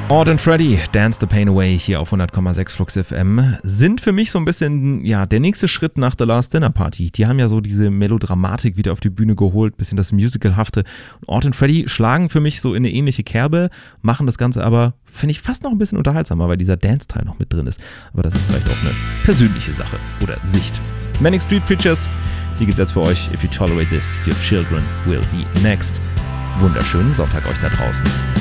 Ord and Freddy, Dance the Pain Away hier auf 100,6 Flux FM sind für mich so ein bisschen, ja, der nächste Schritt nach The Last Dinner Party. Die haben ja so diese Melodramatik wieder auf die Bühne geholt, bisschen das Musicalhafte. Und Ord and Freddy schlagen für mich so in eine ähnliche Kerbe, machen das Ganze aber, finde ich, fast noch ein bisschen unterhaltsamer, weil dieser Dance-Teil noch mit drin ist. Aber das ist vielleicht auch eine persönliche Sache oder Sicht. Manic Street Preachers, die gibt's jetzt für euch. If you tolerate this, your children will be next. Wunderschönen Sonntag euch da draußen.